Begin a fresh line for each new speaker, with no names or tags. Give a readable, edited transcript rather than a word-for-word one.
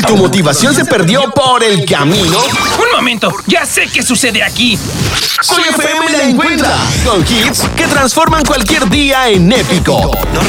¿Tu motivación se perdió por el camino?
¡Un momento! ¡Ya sé qué sucede aquí!
Soy FM la encuentra, con hits que transforman cualquier día en épico.